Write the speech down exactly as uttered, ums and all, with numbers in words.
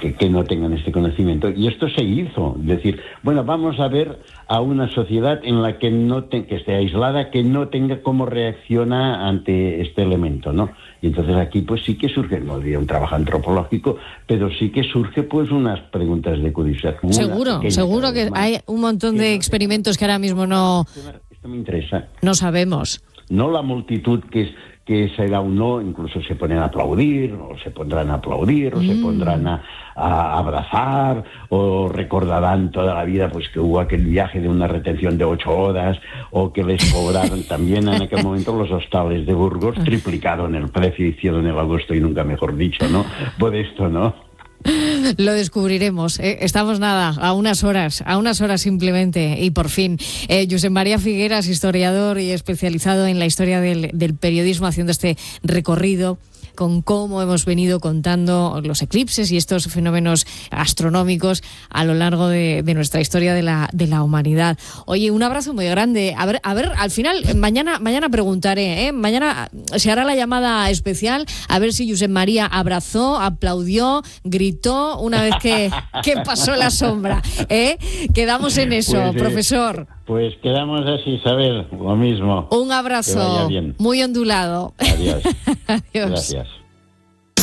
que, que no tengan este conocimiento. Y esto se hizo, es decir, bueno, vamos a ver a una sociedad en la que no te, que esté aislada, que no tenga cómo reacciona ante este elemento, ¿no? Y entonces aquí pues sí que surge, no diría un trabajo antropológico, pero sí que surge pues unas preguntas de curiosidad. Seguro, seguro que hay un montón de experimentos que ahora mismo no, esto me interesa. no sabemos. No la multitud que es que será un no, incluso se ponen a aplaudir, o se pondrán a aplaudir, o mm. se pondrán a, a abrazar, o recordarán toda la vida pues que hubo aquel viaje de una retención de ocho horas, o que les cobraron también en aquel momento los hostales de Burgos, triplicaron el precio, hicieron el agosto y nunca mejor dicho, ¿no? Por esto, ¿no? Lo descubriremos. ¿eh? Estamos nada, a unas horas, a unas horas simplemente, y por fin. Eh, Josep María Figueras, historiador y especializado en la historia del, del periodismo, haciendo este recorrido con cómo hemos venido contando los eclipses y estos fenómenos astronómicos a lo largo de, de nuestra historia de la, de la humanidad. Oye, un abrazo muy grande. A ver, a ver, al final, mañana, mañana preguntaré, ¿eh? Mañana se hará la llamada especial, a ver si Josep María abrazó, aplaudió, gritó una vez que, que pasó la sombra. ¿eh? Quedamos en eso, pues, eh, profesor. Pues quedamos así, Isabel, lo mismo. Un abrazo muy ondulado. Adiós. Adiós. Gracias.